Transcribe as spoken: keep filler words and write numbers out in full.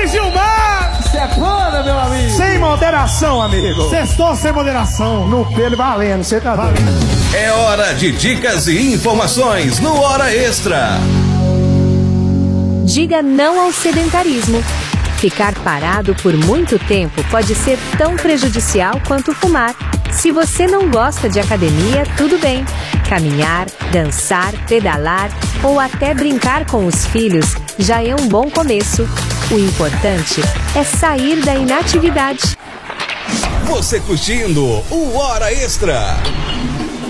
aí, Gilmar! Sepana, meu amigo! Sem moderação, amigo! Sextou sem moderação. No pelo valendo, você tá doido. É hora de dicas e informações no Hora Extra. Diga não ao sedentarismo. Ficar parado por muito tempo pode ser tão prejudicial quanto fumar. Se você não gosta de academia, tudo bem. Caminhar, dançar, pedalar ou até brincar com os filhos já é um bom começo. O importante é sair da inatividade. Você curtindo o Hora Extra.